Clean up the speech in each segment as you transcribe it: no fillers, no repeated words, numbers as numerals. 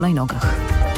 hulajnogach.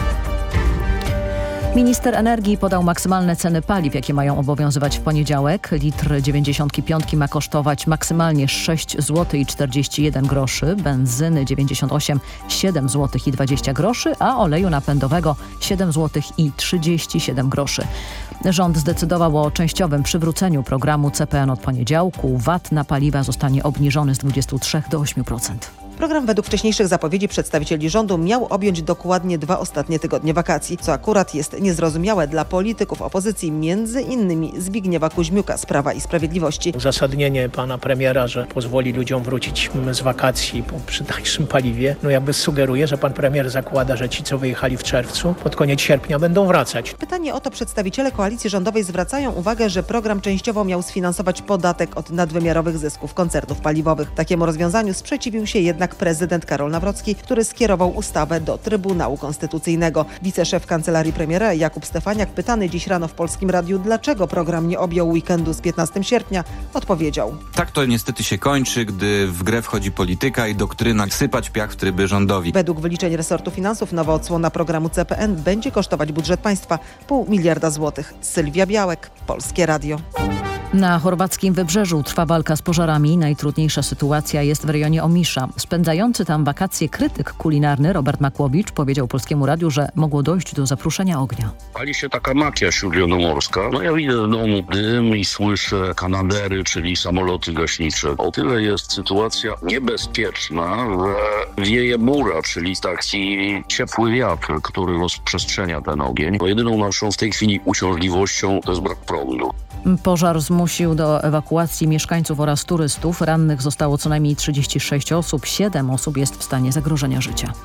Minister energii podał maksymalne ceny paliw, jakie mają obowiązywać w poniedziałek. Litr 95 ma kosztować maksymalnie 6 zł i 41 groszy, benzyny 98 7 zł i 20 groszy, a oleju napędowego 7 zł i 37 groszy. Rząd zdecydował o częściowym przywróceniu programu CPN od poniedziałku. VAT na paliwa zostanie obniżony z 23 do 8%. Program według wcześniejszych zapowiedzi przedstawicieli rządu miał objąć dokładnie 2 ostatnie tygodnie wakacji, co akurat jest niezrozumiałe dla polityków opozycji, między innymi Zbigniewa Kuźmiuka z Prawa i Sprawiedliwości. Uzasadnienie pana premiera, że pozwoli ludziom wrócić z wakacji przy tańszym paliwie, jakby sugeruje, że pan premier zakłada, że ci, co wyjechali w czerwcu, pod koniec sierpnia będą wracać. Pytanie o to przedstawiciele koalicji rządowej zwracają uwagę, że program częściowo miał sfinansować podatek od nadwymiarowych zysków koncernów paliwowych. Takiemu rozwiązaniu sprzeciwił się jednak prezydent Karol Nawrocki, który skierował ustawę do Trybunału Konstytucyjnego. Wiceszef Kancelarii Premiera Jakub Stefaniak, pytany dziś rano w Polskim Radiu, dlaczego program nie objął weekendu z 15 sierpnia, odpowiedział: Tak to niestety się kończy, gdy w grę wchodzi polityka i doktryna sypać piach w tryby rządowi. Według wyliczeń resortu finansów nowa odsłona programu CPN będzie kosztować budżet państwa 0,5 miliarda złotych. Sylwia Białek, Polskie Radio. Na chorwackim wybrzeżu trwa walka z pożarami. Najtrudniejsza sytuacja jest w rejonie Omisza. Spędzający tam wakacje krytyk kulinarny Robert Makłowicz powiedział Polskiemu Radiu, że mogło dojść do zapruszenia ognia. Pali się taka makia śródziemnomorska. Ja widzę w domu dym i słyszę kanadery, czyli samoloty gaśnicze. O tyle jest sytuacja niebezpieczna, że wieje bura, czyli taki ciepły wiatr, który rozprzestrzenia ten ogień. Bo jedyną naszą w tej chwili uciążliwością to jest brak prądu. Pożar zmusił do ewakuacji mieszkańców oraz turystów. Rannych zostało co najmniej 36 osób. 7 osób jest w stanie zagrożenia życia.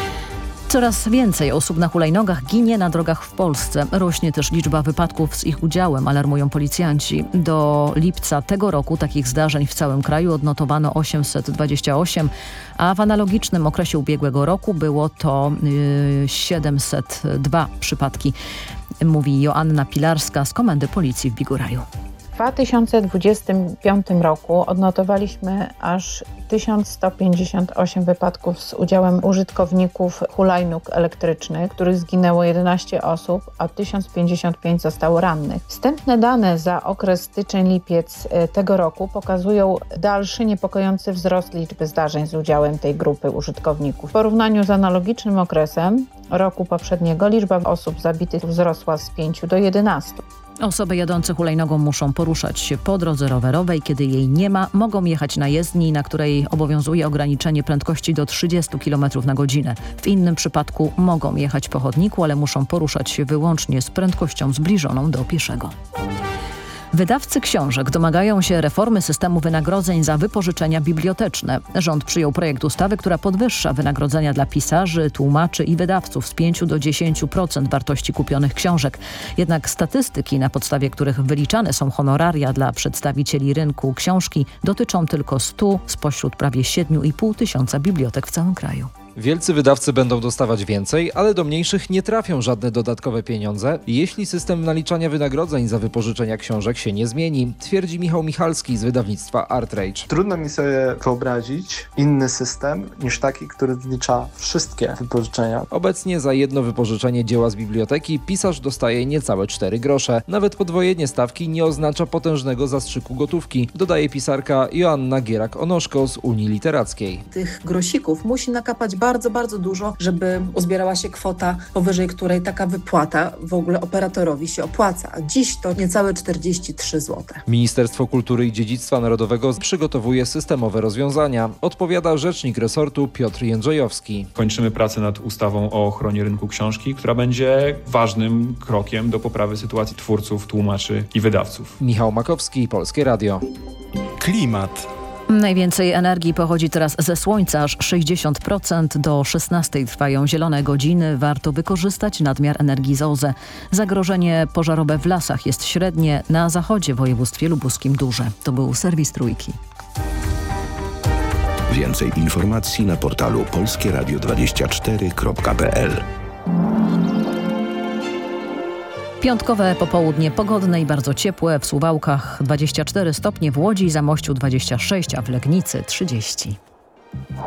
Coraz więcej osób na hulajnogach ginie na drogach w Polsce. Rośnie też liczba wypadków z ich udziałem, alarmują policjanci. Do lipca tego roku takich zdarzeń w całym kraju odnotowano 828, a w analogicznym okresie ubiegłego roku było to 702 przypadki. Mówi Joanna Pilarska z Komendy Policji w Biguraju. W 2025 roku odnotowaliśmy aż 1158 wypadków z udziałem użytkowników hulajnóg elektrycznych, których zginęło 11 osób, a 1055 zostało rannych. Wstępne dane za okres styczeń-lipiec tego roku pokazują dalszy niepokojący wzrost liczby zdarzeń z udziałem tej grupy użytkowników. W porównaniu z analogicznym okresem roku poprzedniego liczba osób zabitych wzrosła z 5 do 11. Osoby jadące hulajnogą muszą poruszać się po drodze rowerowej. Kiedy jej nie ma, mogą jechać na jezdni, na której obowiązuje ograniczenie prędkości do 30 km na godzinę. W innym przypadku mogą jechać po chodniku, ale muszą poruszać się wyłącznie z prędkością zbliżoną do pieszego. Wydawcy książek domagają się reformy systemu wynagrodzeń za wypożyczenia biblioteczne. Rząd przyjął projekt ustawy, która podwyższa wynagrodzenia dla pisarzy, tłumaczy i wydawców z 5 do 10% wartości kupionych książek. Jednak statystyki, na podstawie których wyliczane są honoraria dla przedstawicieli rynku książki, dotyczą tylko 100 spośród prawie 7,5 tysiąca bibliotek w całym kraju. Wielcy wydawcy będą dostawać więcej, ale do mniejszych nie trafią żadne dodatkowe pieniądze, jeśli system naliczania wynagrodzeń za wypożyczenia książek się nie zmieni, twierdzi Michał Michalski z wydawnictwa ArtRage. Trudno mi sobie wyobrazić inny system niż taki, który zlicza wszystkie wypożyczenia. Obecnie za jedno wypożyczenie dzieła z biblioteki pisarz dostaje niecałe 4 grosze. Nawet podwojenie stawki nie oznacza potężnego zastrzyku gotówki, dodaje pisarka Joanna Gierak-Onoszko z Unii Literackiej. Tych grosików musi nakapać bardzo dużo, żeby uzbierała się kwota, powyżej której taka wypłata w ogóle operatorowi się opłaca. A dziś to niecałe 43 zł. Ministerstwo Kultury i Dziedzictwa Narodowego przygotowuje systemowe rozwiązania, odpowiada rzecznik resortu Piotr Jędrzejowski. Kończymy pracę nad ustawą o ochronie rynku książki, która będzie ważnym krokiem do poprawy sytuacji twórców, tłumaczy i wydawców. Michał Makowski, Polskie Radio. Klimat. Najwięcej energii pochodzi teraz ze słońca, aż 60%. Do 16 trwają zielone godziny. Warto wykorzystać nadmiar energii z OZE. Zagrożenie pożarowe w lasach jest średnie, na zachodzie w województwie lubuskim duże. To był serwis Trójki. Więcej informacji na portalu polskieradio24.pl. Piątkowe popołudnie pogodne i bardzo ciepłe. W Suwałkach 24 stopnie, w Łodzi i Zamościu 26, a w Legnicy 30.